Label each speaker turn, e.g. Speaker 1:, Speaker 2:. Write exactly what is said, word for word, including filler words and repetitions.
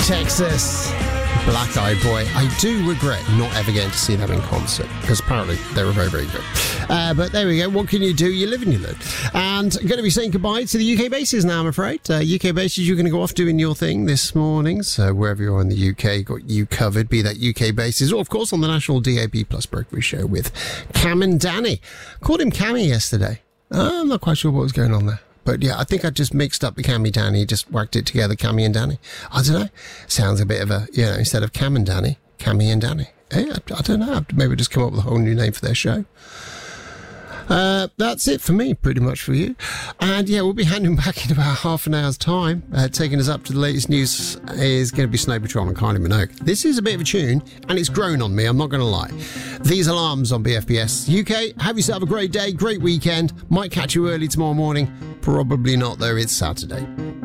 Speaker 1: Texas. Black Eyed Boy. I do regret not ever getting to see them in concert because apparently they were very, very good. Uh, but there we go. What can you do? You live and you learn. And going to be saying goodbye to the U K bases now, I'm afraid. Uh, U K bases, you're going to go off doing your thing this morning. So wherever you are in the U K, got you covered, be that U K bases or, of course, on the National D A B Plus Breakfast Show with Cam and Danny. Called him Cammy yesterday. Uh, I'm not quite sure what was going on there. But yeah, I think I just mixed up the Cammy Danny, just whacked it together, Cammy and Danny. I don't know. Sounds a bit of a, you know, instead of Cam and Danny, Cammy and Danny. Hey, I, I don't know. Maybe just come up with a whole new name for their show. Uh, that's it for me, pretty much for you. And yeah, we'll be handing back in about half an hour's time. Uh, taking us up to the latest news is going to be Snow Patrol and Kylie Minogue. This is a bit of a tune, and it's grown on me, I'm not going to lie. These Alarms on B F B S U K. Have yourself a great day, great weekend. Might catch you early tomorrow morning. Probably not, though. It's Saturday.